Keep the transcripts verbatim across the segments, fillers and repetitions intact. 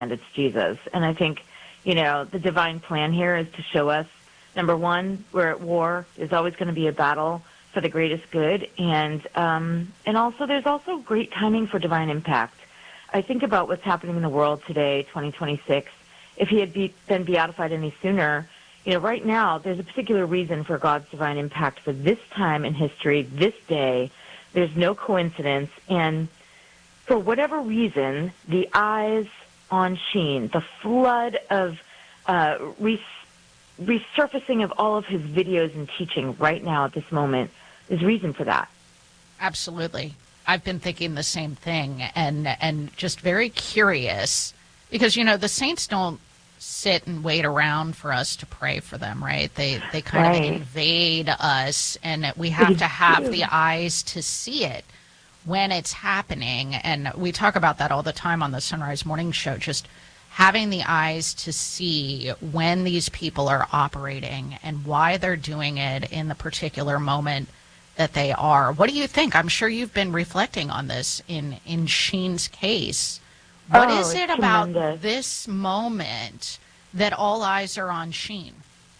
it's Jesus. And I think, you know, the divine plan here is to show us, number one, we're at war. There's always going to be a battle for the greatest good. And, um, and also, there's also great timing for divine impact. I think about what's happening in the world today, twenty twenty-six. If he had be, been beatified any sooner, you know, right now, there's a particular reason for God's divine impact for this time in history, this day. There's no coincidence. And for whatever reason, the eyes on Sheen, the flood of uh, res- resurfacing of all of his videos and teaching right now at this moment, there's reason for that. Absolutely. I've been thinking the same thing, and and just very curious because, you know, the saints don't sit and wait around for us to pray for them, right? They they kind right. of invade us, and we have to have the eyes to see it when it's happening. And we talk about that all the time on the Sunrise Morning Show, just having the eyes to see when these people are operating and why they're doing it in the particular moment that they are. What do you think? I'm sure you've been reflecting on this in, in Sheen's case. What oh, is it about tremendous. This moment that all eyes are on Sheen?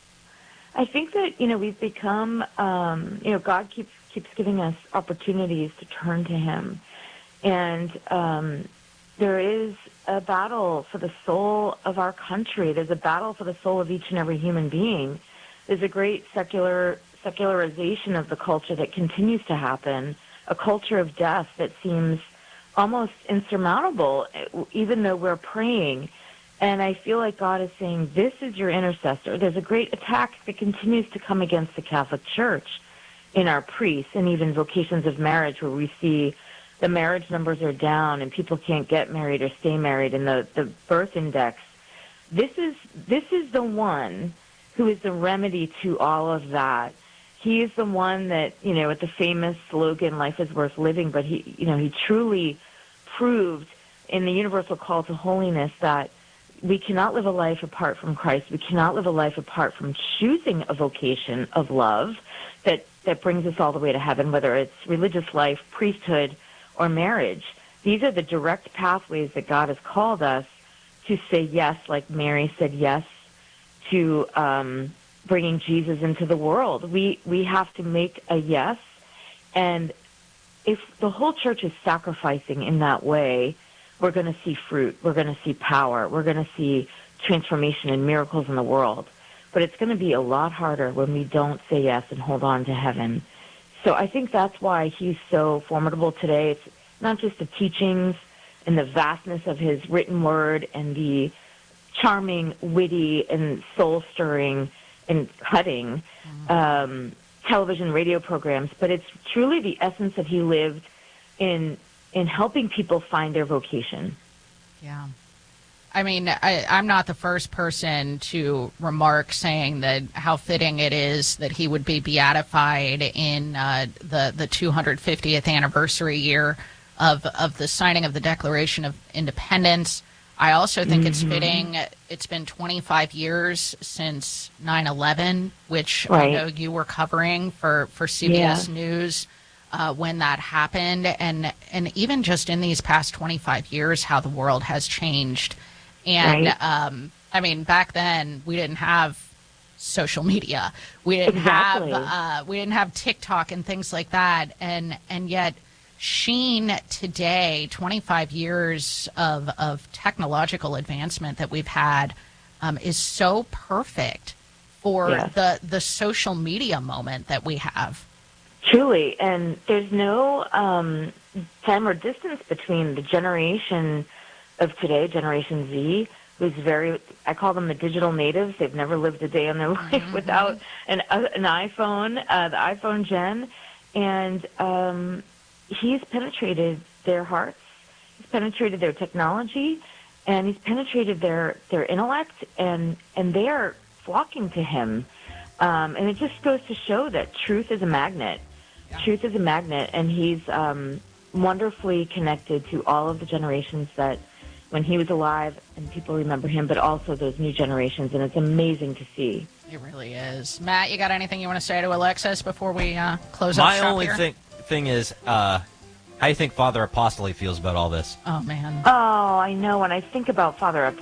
I think that, you know, we've become, um, you know, God keeps keeps giving us opportunities to turn to him. And um, there is a battle for the soul of our country. There's a battle for the soul of each and every human being. There's a great secular secularization of the culture that continues to happen, a culture of death that seems almost insurmountable, even though we're praying. And I feel like God is saying, this is your intercessor. There's a great attack that continues to come against the Catholic Church in our priests and even vocations of marriage, where we see the marriage numbers are down and people can't get married or stay married, and the, the birth index. This is this is the one who is the remedy to all of that. He is the one that, you know, with the famous slogan, life is worth living, but he, you know, he truly proved in the universal call to holiness that we cannot live a life apart from Christ. We cannot live a life apart from choosing a vocation of love that, that brings us all the way to heaven, whether it's religious life, priesthood, or marriage. These are the direct pathways that God has called us to say yes, like Mary said yes to um, bringing Jesus into the world. We we have to make a yes, and if the whole church is sacrificing in that way, we're going to see fruit. We're going to see power. We're going to see transformation and miracles in the world. But it's going to be a lot harder when we don't say yes and hold on to heaven. So I think that's why he's so formidable today. It's not just the teachings and the vastness of his written word and the charming, witty, and soul-stirring and cutting um, television, radio programs, but it's truly the essence that he lived in in helping people find their vocation. Yeah. I mean, I, I'm not the first person to remark saying that how fitting it is that he would be beatified in uh, the, the two hundred fiftieth anniversary year of, of the signing of the Declaration of Independence. I also think mm-hmm. it's fitting. It's been twenty-five years since nine eleven, which right. I know you were covering for, for C B S yeah. News uh, when that happened. And, and even just in these past twenty-five years, how the world has changed. And, right. um, I mean, back then we didn't have social media. We didn't exactly. have uh, we didn't have TikTok and things like that. And and yet Sheen today, twenty-five years of, of technological advancement that we've had, um, is so perfect for yes. the, the social media moment that we have. Truly. And there's no um, time or distance between the generation of today, Generation Z, who's very, I call them the digital natives. They've never lived a day in their life mm-hmm. without an, uh, an iPhone, uh, the iPhone Gen. And um, he's penetrated their hearts, he's penetrated their technology, and he's penetrated their, their intellect, and, and they are flocking to him. Um, and it just goes to show that truth is a magnet. Yeah. Truth is a magnet, and he's um, wonderfully connected to all of the generations that when he was alive, and people remember him, but also those new generations, and it's amazing to see. It really is. Matt, you got anything you want to say to Alexis before we uh, close up My shop only here? thing thing is, uh, How do you think Father Apostoli feels about all this? Oh, man. Oh, I know. When I think about Father